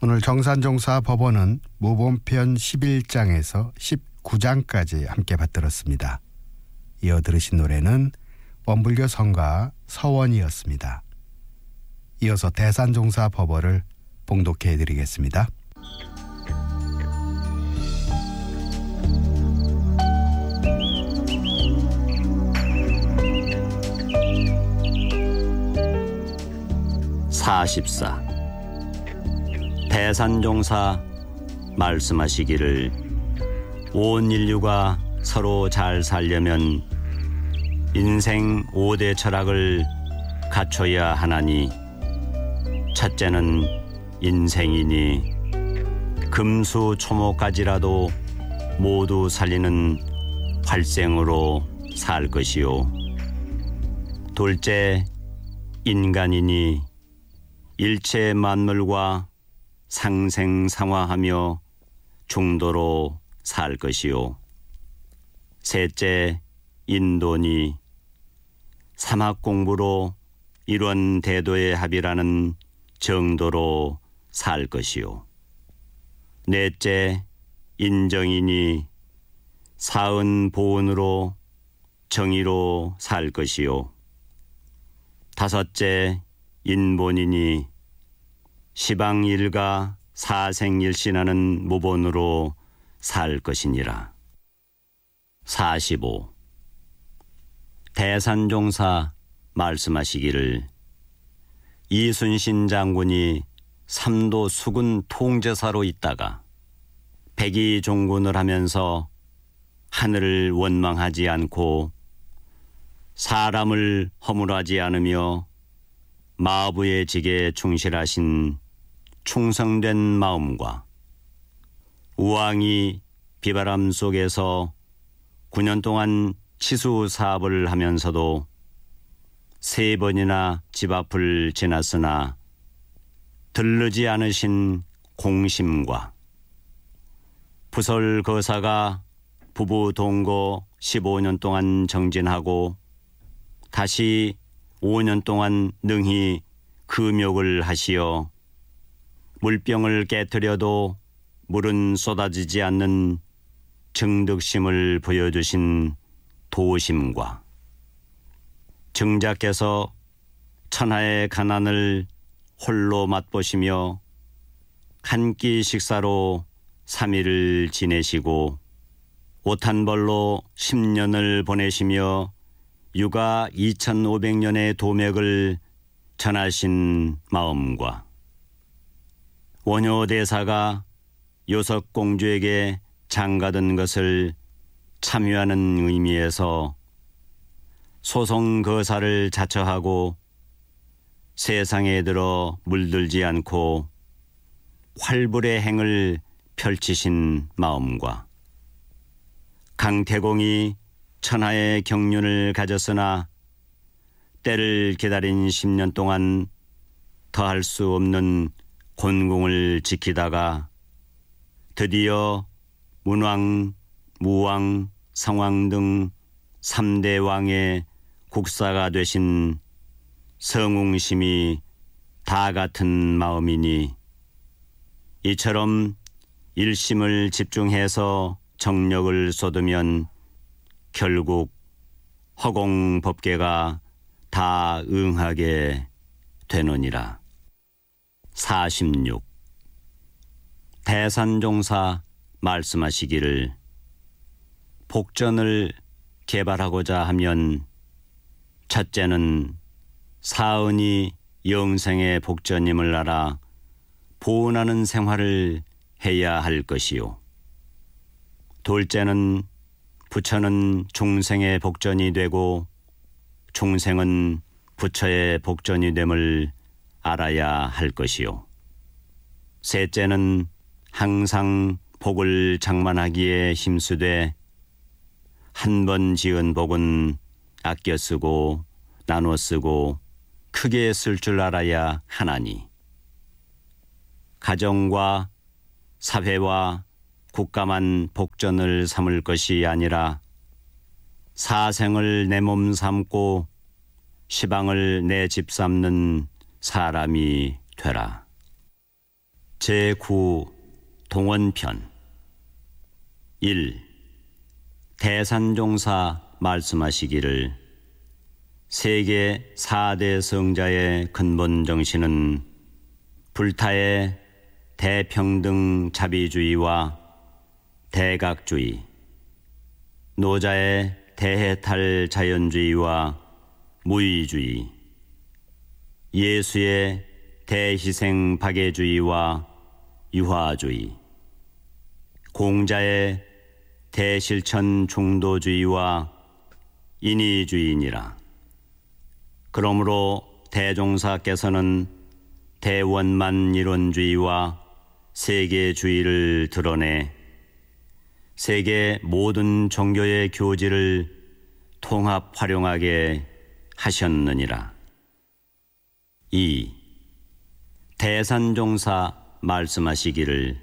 오늘 정산종사 법원은 무본편 11장에서 19장까지 함께 받들었습니다. 이어 들으신 노래는 원불교 성가 서원이었습니다. 이어서 대산종사 법어를 봉독해 드리겠습니다. 사십사 대산종사 말씀하시기를 온 인류가 서로 잘 살려면 인생 5대 철학을 갖춰야 하나니 첫째는 인생이니 금수초모까지라도 모두 살리는 활생으로 살 것이요 둘째 인간이니 일체 만물과 상생상화하며 중도로 살 것이요 셋째 인도니 사막공부로 이런 대도의 합이라는 정도로 살 것이요 넷째 인정이니 사은 보은으로 정의로 살 것이요 다섯째 인본이니 시방일가 사생일신하는 무본으로 살 것이니라. 45. 대산종사 말씀하시기를 이순신 장군이 삼도 수군 통제사로 있다가 백의종군을 하면서 하늘을 원망하지 않고 사람을 허물하지 않으며 마부의 직에 충실하신 충성된 마음과 우왕이 비바람 속에서 9년 동안 치수 사업을 하면서도 3번이나 집 앞을 지났으나 들르지 않으신 공심과 부설 거사가 부부 동거 15년 동안 정진하고 다시 5년 동안 능히 금욕을 하시어 물병을 깨뜨려도 물은 쏟아지지 않는 정득심을 보여주신 도심과 정자께서 천하의 가난을 홀로 맛보시며 한 끼 식사로 3일을 지내시고 옷 한 벌로 10년을 보내시며 육아 2500년의 도맥을 전하신 마음과 원효대사가 요석공주에게 장가든 것을 참여하는 의미에서 소송거사를 자처하고 세상에 들어 물들지 않고 활불의 행을 펼치신 마음과 강태공이 천하의 경륜을 가졌으나 때를 기다린 10년 동안 더할 수 없는 곤궁을 지키다가 드디어 문왕, 무왕, 성왕 등 3대 왕의 국사가 되신 성웅심이 다 같은 마음이니 이처럼 일심을 집중해서 정력을 쏟으면 결국 허공법계가 다 응하게 되느니라. 46. 대산종사 말씀하시기를 복전을 개발하고자 하면 첫째는 사은이 영생의 복전임을 알아 보은하는 생활을 해야 할 것이요 둘째는 부처는 중생의 복전이 되고 중생은 부처의 복전이 됨을 알아야 할 것이요 셋째는 항상 복을 장만하기에 힘쓰되 한 번 지은 복은 아껴 쓰고 나눠 쓰고 크게 쓸 줄 알아야 하나니 가정과 사회와 국가만 복전을 삼을 것이 아니라 사생을 내 몸 삼고 시방을 내 집 삼는 사람이 되라. 제9 동원편 1. 대산종사 말씀하시기를 세계 4대 성자의 근본 정신은 불타의 대평등 자비주의와 대각주의, 노자의 대해탈 자연주의와 무의주의, 예수의 대희생 박애주의와 유화주의, 공자의 대실천 중도주의와 인위주의니라. 그러므로 대종사께서는 대원만 이론주의와 세계주의를 드러내 세계 모든 종교의 교지를 통합 활용하게 하셨느니라. 2. 대산종사 말씀하시기를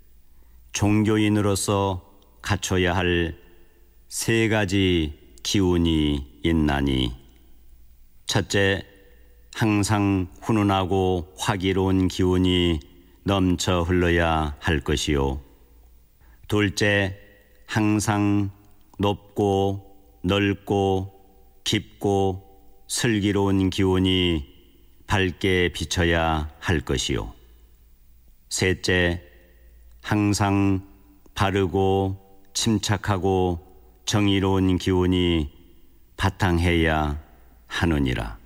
종교인으로서 갖춰야 할 3가지 기운이 있나니, 첫째, 항상 훈훈하고 화기로운 기운이 넘쳐 흘러야 할 것이요. 둘째, 항상 높고 넓고 깊고 슬기로운 기운이 밝게 비쳐야 할 것이요. 셋째, 항상 바르고 침착하고 정의로운 기운이 바탕해야 하느니라.